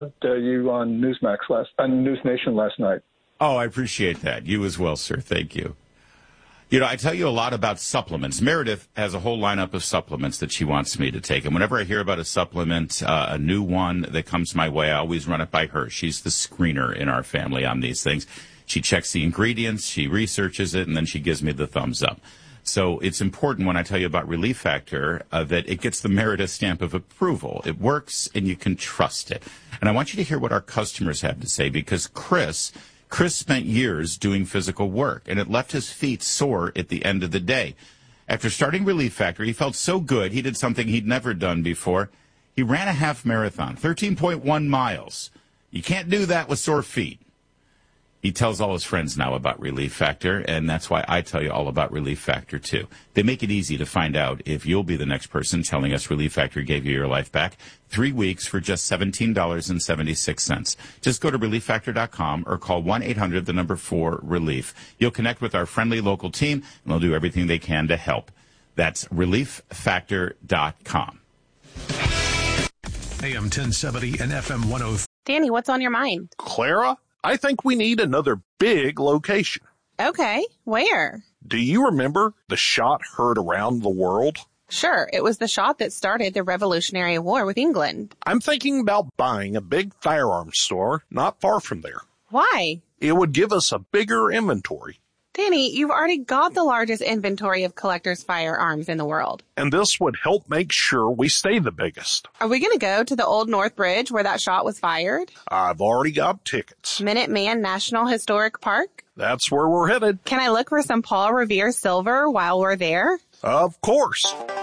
You on News Nation last night. Oh, I appreciate that. You as well, sir. Thank you. You know, I tell you a lot about supplements. Meredith has a whole lineup of supplements that she wants me to take. And whenever I hear about a supplement, a new one that comes my way, I always run it by her. She's the screener in our family on these things. She checks the ingredients, she researches it, and then she gives me the thumbs up. So it's important when I tell you about Relief Factor that it gets the Meredith stamp of approval. It works, and you can trust it. And I want you to hear what our customers have to say, because Chris spent years doing physical work, and it left his feet sore at the end of the day. After starting Relief Factor, he felt so good, he did something he'd never done before. He ran a half marathon, 13.1 miles. You can't do that with sore feet. He tells all his friends now about Relief Factor, and that's why I tell you all about Relief Factor, too. They make it easy to find out if you'll be the next person telling us Relief Factor gave you your life back. 3 weeks for just $17.76. Just go to ReliefFactor.com or call 1-800-4RELIEF. You'll connect with our friendly local team, and they'll do everything they can to help. That's ReliefFactor.com. AM 1070 and FM 103. Danny, what's on your mind? Clara, I think we need another big location. Okay, where? Do you remember the shot heard around the world? Sure, it was the shot that started the Revolutionary War with England. I'm thinking about buying a big firearms store not far from there. Why? It would give us a bigger inventory. Danny, you've already got the largest inventory of collectors' firearms in the world. And this would help make sure we stay the biggest. Are we going to go to the Old North Bridge where that shot was fired? I've already got tickets. Minuteman National Historic Park? That's where we're headed. Can I look for some Paul Revere silver while we're there? Of course.